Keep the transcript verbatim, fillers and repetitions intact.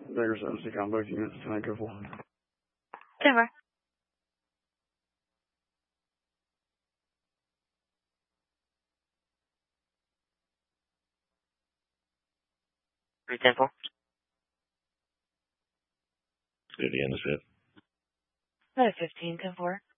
Dagger seven, seek on both units, tonight, go full. ten four. three ten four. Duty in the fifth. Another fifteen, ten four.